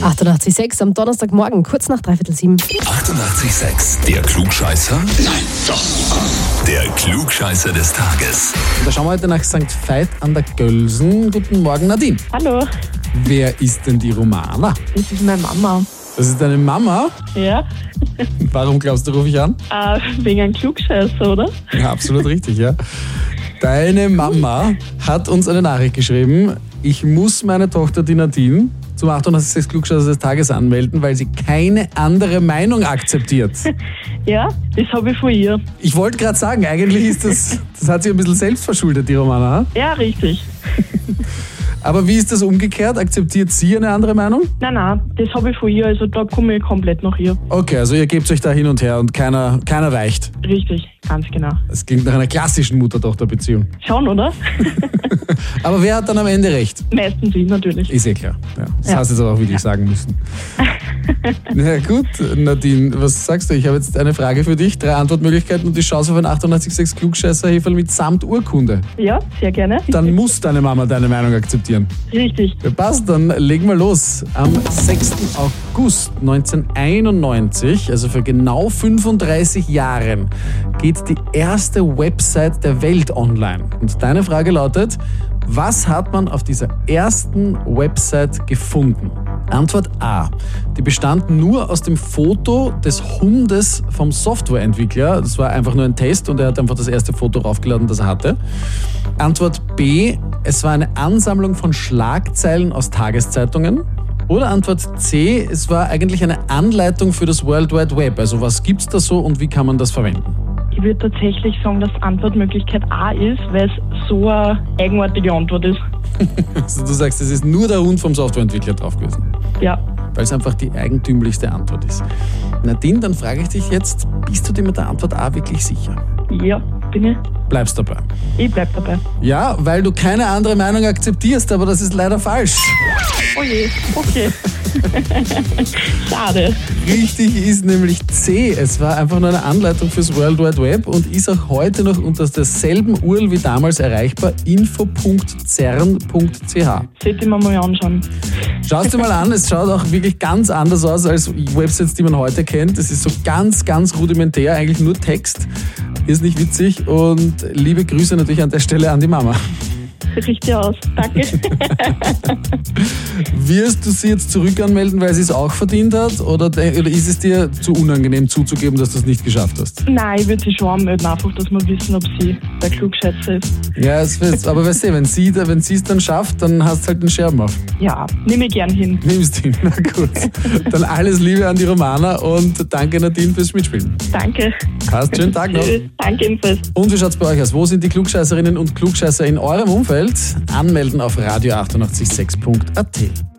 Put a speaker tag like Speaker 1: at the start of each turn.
Speaker 1: 88,6 am Donnerstagmorgen, kurz nach 6:45.
Speaker 2: 88,6. Der Klugscheißer? Nein, doch. Der Klugscheißer des Tages.
Speaker 3: Da schauen wir heute nach St. Veit an der Gölsen. Guten Morgen, Nadine.
Speaker 4: Hallo,
Speaker 3: Wer ist denn die Romana?
Speaker 4: das ist meine Mama.
Speaker 3: Das ist deine Mama?
Speaker 4: Ja,
Speaker 3: Warum glaubst du, rufe ich an?
Speaker 4: wegen einem Klugscheißer, oder?
Speaker 3: Ja, absolut richtig, ja. Deine Mama hat uns eine Nachricht geschrieben. Ich muss meine Tochter, die Nadine, zum 88,6 Klugscheißer des Tages anmelden, weil sie keine andere Meinung akzeptiert.
Speaker 4: Ja, das habe ich von ihr.
Speaker 3: Ich wollte gerade sagen, eigentlich ist das hat sie ein bisschen selbst verschuldet, die Romana. Ha?
Speaker 4: Ja, richtig.
Speaker 3: Aber wie ist das umgekehrt? Akzeptiert sie eine andere Meinung?
Speaker 4: Nein, das habe ich von ihr, also da komme ich komplett nach ihr.
Speaker 3: Okay, also ihr gebt euch da hin und her und keiner weicht.
Speaker 4: Richtig, ganz genau.
Speaker 3: Das klingt nach einer klassischen Mutter-Tochter-Beziehung.
Speaker 4: Schon, oder?
Speaker 3: Aber wer hat dann am Ende recht?
Speaker 4: Meistens ich natürlich.
Speaker 3: Ist eh klar. Ja, das
Speaker 4: Ja.
Speaker 3: hast du jetzt aber auch wirklich sagen müssen. Na gut, Nadine, was sagst du? Ich habe jetzt eine Frage für dich. 3 Antwortmöglichkeiten und die Chance auf ein 88,6 Klugscheißer-Heferl mit samt Urkunde.
Speaker 4: Ja, sehr gerne.
Speaker 3: Dann muss deine Mama deine Meinung akzeptieren.
Speaker 4: Richtig.
Speaker 3: Ja, passt, dann legen wir los. Am 6. August 1991, also vor genau 35 Jahren, geht die erste Website der Welt online. Und deine Frage lautet, was hat man auf dieser ersten Website gefunden? Antwort A. Die bestand nur aus dem Foto des Hundes vom Softwareentwickler. Das war einfach nur ein Test und er hat einfach das erste Foto raufgeladen, das er hatte. Antwort B. Es war eine Ansammlung von Schlagzeilen aus Tageszeitungen. Oder Antwort C. Es war eigentlich eine Anleitung für das World Wide Web. Also was gibt's da so und wie kann man das verwenden?
Speaker 4: Ich würde tatsächlich sagen, dass Antwortmöglichkeit A ist, weil es so eine eigenartige Antwort ist.
Speaker 3: Also du sagst, es ist nur der Hund vom Softwareentwickler drauf gewesen.
Speaker 4: Ja,
Speaker 3: Weil es einfach die eigentümlichste Antwort ist. Nadine, dann frage ich dich jetzt, bist du dir mit der Antwort A wirklich sicher?
Speaker 4: ja, bin ich.
Speaker 3: Bleibst dabei.
Speaker 4: Ich bleib dabei.
Speaker 3: Ja, weil du keine andere Meinung akzeptierst, aber das ist leider falsch.
Speaker 4: Oh je, okay. Schade.
Speaker 3: Richtig ist nämlich C. Es war einfach nur eine Anleitung fürs World Wide Web und ist auch heute noch unter derselben URL wie damals erreichbar, info.cern.ch.
Speaker 4: Sollte ich mir mal anschauen.
Speaker 3: Schau es dir mal an, es schaut auch wirklich ganz anders aus als Websites, die man heute kennt. Es ist so ganz, ganz rudimentär, eigentlich nur Text. Ist nicht witzig und liebe Grüße natürlich an der Stelle an die Mama.
Speaker 4: Richtig aus. Danke.
Speaker 3: Wirst du sie jetzt zurückanmelden, weil sie es auch verdient hat? Oder ist es dir zu unangenehm zuzugeben, dass du es nicht geschafft hast?
Speaker 4: Nein, ich würde sie schon anmelden, einfach, dass wir wissen, ob sie der Klugscheißer ist.
Speaker 3: Ja, aber weißt du, wenn sie es dann schafft, dann hast du halt den Scherben auf.
Speaker 4: Ja, nehme ich gern hin.
Speaker 3: Nimmst hin, na gut. Dann alles Liebe an die Romana und danke Nadine fürs Mitspielen.
Speaker 4: Danke.
Speaker 3: Passt, schönen Tag noch.
Speaker 4: Tschüss. Danke ebenfalls.
Speaker 3: Und wie schaut's bei euch aus? Wo sind die Klugscheißerinnen und Klugscheißer in eurem Umfeld? Anmelden auf radio886.at.